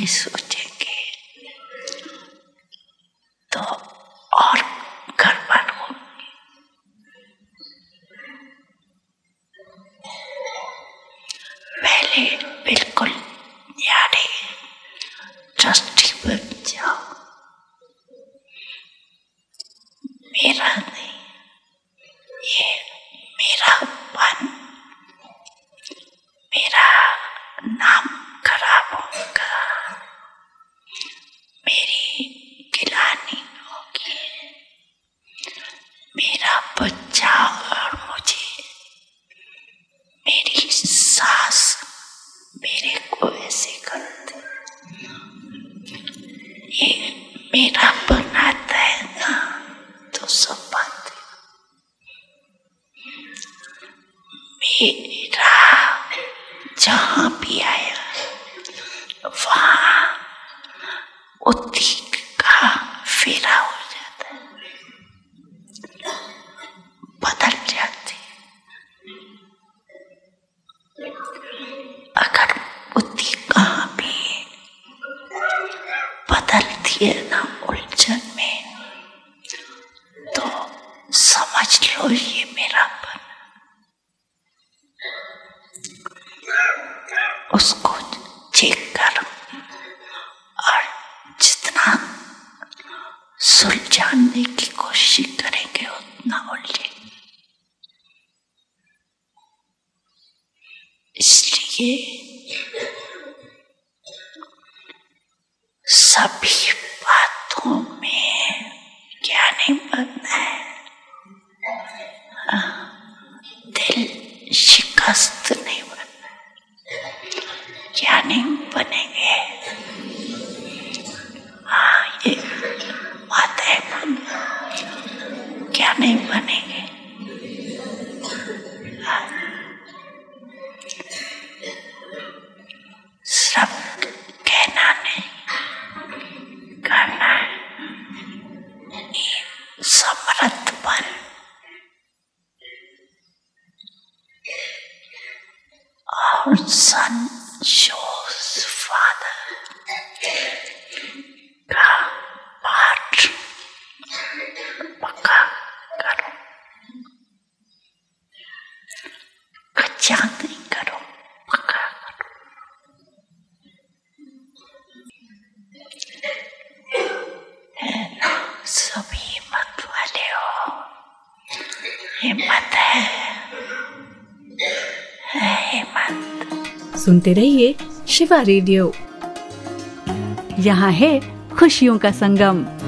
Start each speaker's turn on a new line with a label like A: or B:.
A: की सोचेंगे तो और गड़बड़ होगी। पहले बिल्कुल न्यारे ट्रस्टी बन जाओ, मेरा नहीं, ये मेरापन, मेरा नाम खराब होगा, मेरी गिलानी होगी, मेरा बच्चा और मुझे, मेरी सास मेरे को ऐसे करती, ये मेरा बनाता है ना तो सब बात मेरा जहाँ भी आया वहाँ उसी का फेरा हो जाता है, बदल जाती। अगर बुद्धि कहाँ भी बदलती है ना उलझन में, तो समझ लो ये मेरापन। उसको चेक करो और जितना सुलझाने की कोशिश करेंगे उतना उलझेंगे। इसलिए सभी बातों में ज्ञानी बनना है। दिल शिकस्त नहीं बनना, ज्ञानी बनेंगे। हाँ, ये बात है, ज्ञानी बनेंगे। सब कहना नहीं, करना है। समर्थ बन, और सन शोज फादर का पाठ पक्का करो, कच्चा नहीं करो, पक्का करो। है ना, सब हिम्मत वाले हो, हिम्मत है हिम्मत।
B: सुनते रहिए शिवा रेडियो, यहाँ है खुशियों का संगम।